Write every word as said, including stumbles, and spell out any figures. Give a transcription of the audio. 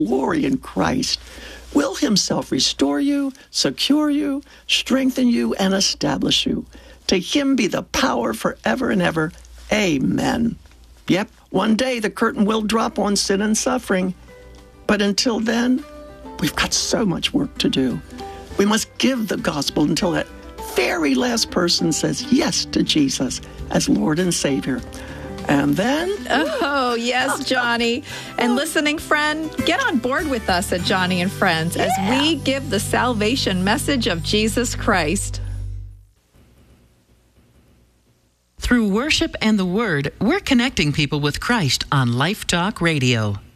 glory in Christ will himself restore you, secure you, strengthen you, and establish you. To him be the power forever and ever. Amen. Yep, one day the curtain will drop on sin and suffering. But until then, we've got so much work to do. We must give the gospel until that very last person says yes to Jesus as Lord and Savior. And then... Oh, yes, Johnny. And listening friend, get on board with us at Johnny and Friends yeah. as we give the salvation message of Jesus Christ. Through worship and the Word, we're connecting people with Christ on Life Talk Radio.